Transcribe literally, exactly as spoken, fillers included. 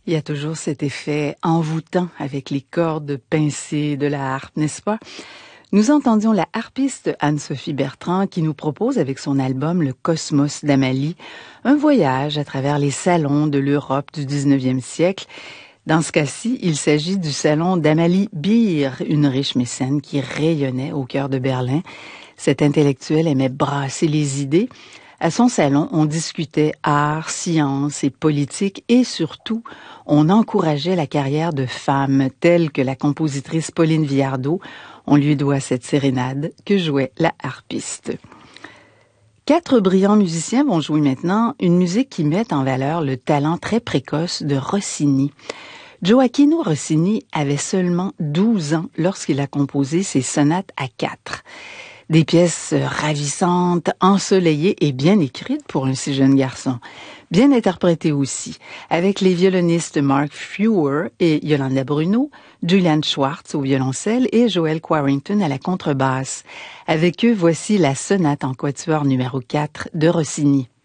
Il y a toujours cet effet envoûtant avec les cordes pincées de la harpe, n'est-ce pas? Nous entendions la harpiste Anne-Sophie Bertrand qui nous propose avec son album Le Cosmos d'Amalie un voyage à travers les salons de l'Europe du dix-neuvième siècle. Dans ce cas-ci, il s'agit du salon d'Amalie Beer, une riche mécène qui rayonnait au cœur de Berlin. Cette intellectuelle aimait brasser les idées. À son salon, on discutait art, science et politique et surtout, on encourageait la carrière de femmes telles que la compositrice Pauline Viardot. On lui doit cette sérénade que jouait la harpiste. Quatre brillants musiciens vont jouer maintenant une musique qui met en valeur le talent très précoce de Rossini. Gioachino Rossini avait seulement douze ans lorsqu'il a composé ses sonates à quatre. Des pièces ravissantes, ensoleillées et bien écrites pour un si jeune garçon. Bien interprétées aussi, avec les violonistes Mark Fewer et Yolanda Bruno, Julian Schwartz au violoncelle et Joel Quarrington à la contrebasse. Avec eux, voici la sonate en quatuor numéro quatre de Rossini.